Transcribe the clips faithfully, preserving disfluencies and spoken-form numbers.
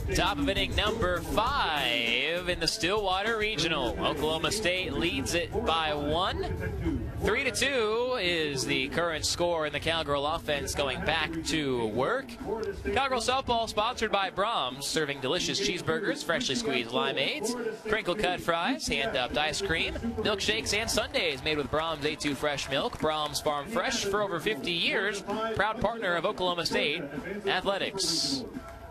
Top of inning number five in the Stillwater Regional. Oklahoma State leads it by one. Three to two is the current score in the Cowgirl offense going back to work. Cowgirl softball sponsored by Brahms, serving delicious cheeseburgers, freshly squeezed limeades, crinkle cut fries, hand-upped ice cream, milkshakes, and sundaes made with Brahms A two fresh milk. Brahms Farm Fresh for over fifty years, proud partner of Oklahoma State Athletics.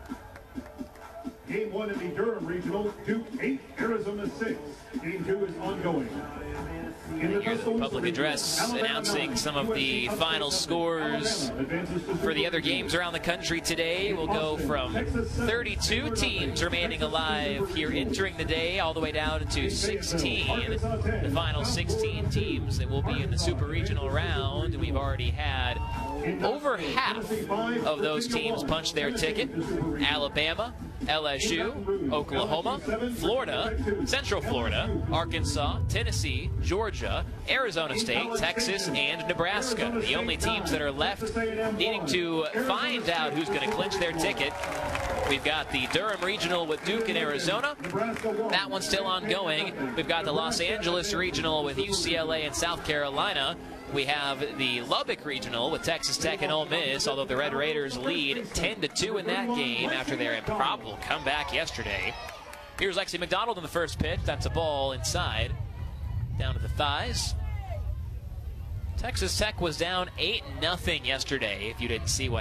Game one in the Durham Regional, Duke eight, Arizona six. Game two is ongoing. Here's the public address announcing some of the final scores for the other games around the country today. We'll go from thirty-two teams remaining alive here entering the day all the way down to sixteen. The final sixteen teams that will be in the Super Regional round. We've already had over half of those teams punch their ticket. Alabama, L S U, Oklahoma, Florida, Central Florida, Arkansas, Tennessee, Georgia, Arizona State, Texas, and Nebraska. The only teams that are left needing to find out who's going to clinch their ticket. We've got the Durham Regional with Duke in Arizona. That one's still ongoing. We've got the Los Angeles Regional with U C L A and South Carolina. We have the Lubbock Regional with Texas Tech and Ole Miss, although the Red Raiders lead ten to two in that game after their improbable comeback yesterday. Here's Lexi McDonald in the first pitch. That's a ball inside, down to the thighs. Texas Tech was down eight nothing yesterday, if you didn't see what